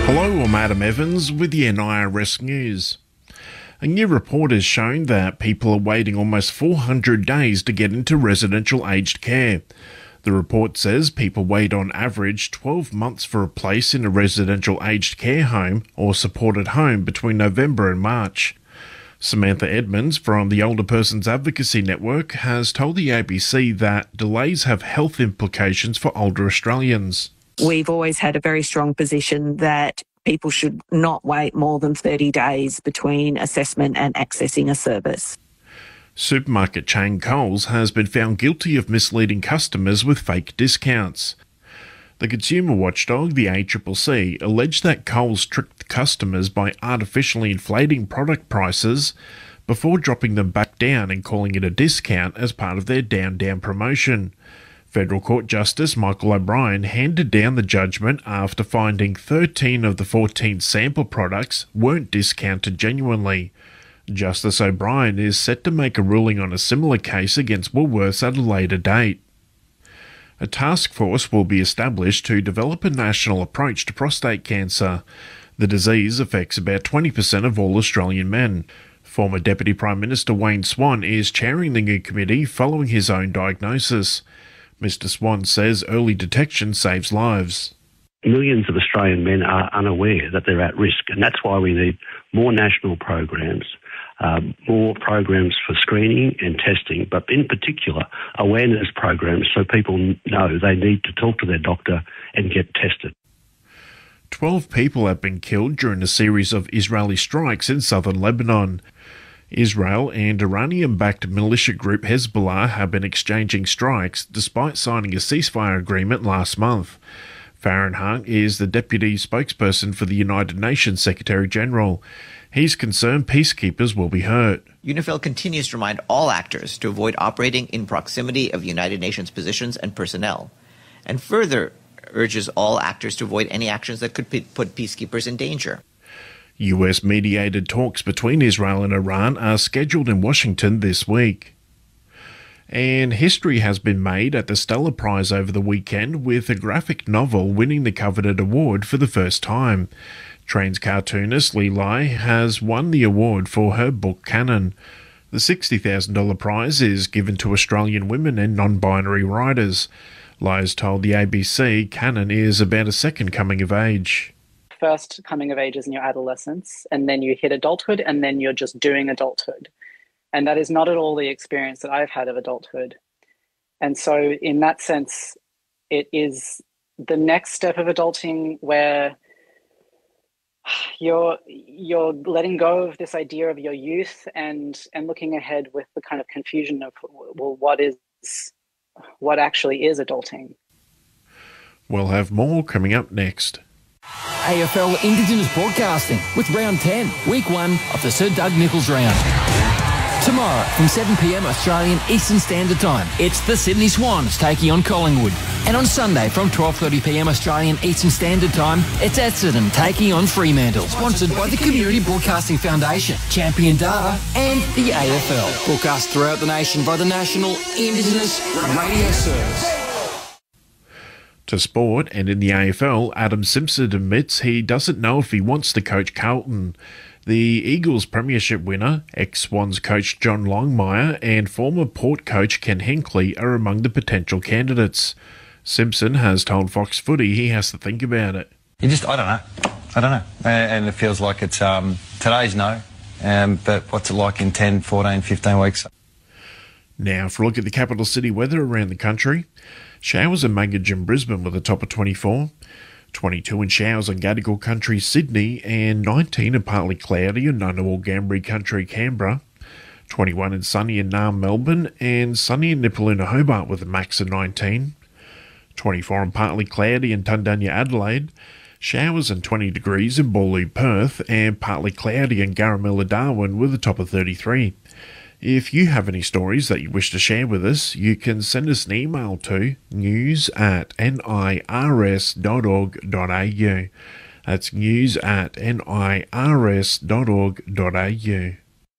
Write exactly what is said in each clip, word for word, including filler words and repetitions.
Hello, I'm Adam Evans with the N I R S News. A new report has shown that people are waiting almost four hundred days to get into residential aged care. The report says people wait on average twelve months for a place in a residential aged care home or supported home between November and March. Samantha Edmonds from the Older Persons Advocacy Network has told the A B C that delays have health implications for older Australians. We've always had a very strong position that people should not wait more than thirty days between assessment and accessing a service. Supermarket chain Coles has been found guilty of misleading customers with fake discounts. The consumer watchdog, the A C C C, alleged that Coles tricked customers by artificially inflating product prices before dropping them back down and calling it a discount as part of their Down Down promotion. Federal Court Justice Michael O'Brien handed down the judgment after finding thirteen of the fourteen sample products weren't discounted genuinely. Justice O'Brien is set to make a ruling on a similar case against Woolworths at a later date. A task force will be established to develop a national approach to prostate cancer. The disease affects about twenty percent of all Australian men. Former Deputy Prime Minister Wayne Swan is chairing the new committee following his own diagnosis. Mister Swan says early detection saves lives. Millions of Australian men are unaware that they're at risk, and that's why we need more national programs, um, more programs for screening and testing, but in particular awareness programs so people know they need to talk to their doctor and get tested. Twelve people have been killed during a series of Israeli strikes in southern Lebanon. Israel and Iranian-backed militia group Hezbollah have been exchanging strikes despite signing a ceasefire agreement last month. Farhan Haq is the deputy spokesperson for the United Nations Secretary-General. He's concerned peacekeepers will be hurt. UNIFIL continues to remind all actors to avoid operating in proximity of United Nations positions and personnel, and further urges all actors to avoid any actions that could put peacekeepers in danger. U S-mediated talks between Israel and Iran are scheduled in Washington this week. And history has been made at the Stella Prize over the weekend, with a graphic novel winning the coveted award for the first time. Train's cartoonist Lee Lai has won the award for her book Canon. The sixty thousand dollars prize is given to Australian women and non-binary writers. Lai has told the A B C Canon is about a second coming of age. First coming of age is in your adolescence, and then you hit adulthood, and then you're just doing adulthood. And that is not at all the experience that I've had of adulthood. And so in that sense, it is the next step of adulting where you're you're letting go of this idea of your youth and and looking ahead with the kind of confusion of, well, what is what actually is adulting? We'll have more coming up next. A F L Indigenous Broadcasting with Round ten, Week one of the Sir Doug Nicholls Round. Tomorrow from seven p m Australian Eastern Standard Time, it's the Sydney Swans taking on Collingwood. And on Sunday from twelve thirty p m Australian Eastern Standard Time, it's Essendon taking on Fremantle. Sponsored by the Community Broadcasting Foundation, Champion Data and the A F L. Broadcast throughout the nation by the National Indigenous Radio Service. To sport, and in the A F L, Adam Simpson admits he doesn't know if he wants to coach Carlton. The Eagles premiership winner, ex-Swans coach John Longmire, and former Port coach Ken Hinkley are among the potential candidates. Simpson has told Fox Footy he has to think about it. You just, I don't know. I don't know. And it feels like it's, um, today's no, um, but what's it like in ten, fourteen, fifteen weeks? Now for a look at the capital city weather around the country. Showers and Muggeridge in Brisbane with a top of twenty-four. twenty-two in showers on Gadigal Country, Sydney, and nineteen in partly cloudy in Ngunnawal Gambri Country, Canberra. twenty-one in sunny in Naarm, Melbourne, and sunny in Nipaluna, Hobart with a max of nineteen. twenty-four in partly cloudy in Tundanya, Adelaide. Showers and twenty degrees in Boorloo, Perth, and partly cloudy in Garamilla, Darwin with a top of thirty-three. If you have any stories that you wish to share with us, you can send us an email to news at n i r s dot org dot a u. That's news at n i r s dot org dot a u.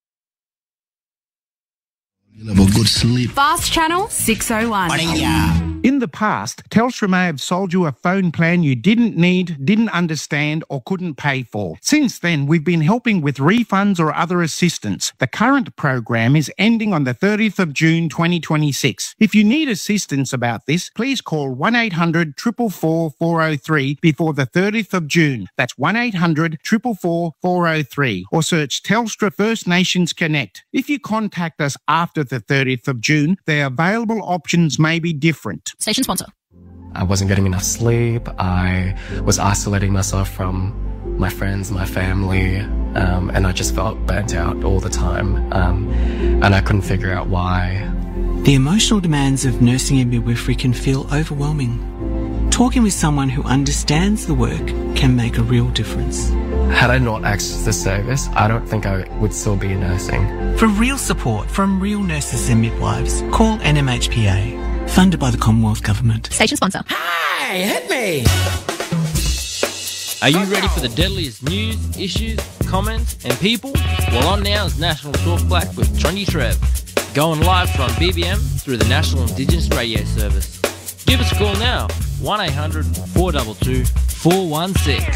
You'll have a good sleep. Fast Channel six oh one. In the past, Telstra may have sold you a phone plan you didn't need, didn't understand or couldn't pay for. Since then, we've been helping with refunds or other assistance. The current program is ending on the thirtieth of June twenty twenty-six. If you need assistance about this, please call one eight hundred, four four four, four oh three before the thirtieth of June. That's one eight hundred, four four four, four oh three or search Telstra First Nations Connect. If you contact us after the thirtieth of June, the available options may be different. Station sponsor. I wasn't getting enough sleep. I was isolating myself from my friends, my family, um, and I just felt burnt out all the time. Um, and I couldn't figure out why. The emotional demands of nursing and midwifery can feel overwhelming. Talking with someone who understands the work can make a real difference. Had I not accessed the service, I don't think I would still be nursing. For real support from real nurses and midwives, call N M H P A. Funded by the Commonwealth Government. Station sponsor. Hey, hit me! Are you ready for the deadliest news, issues, comments and people? Well, on now is National Talk Black with Trinity Trev. Going live from B B M through the National Indigenous Radio Service. Give us a call now, one eight hundred, four two two, four one six.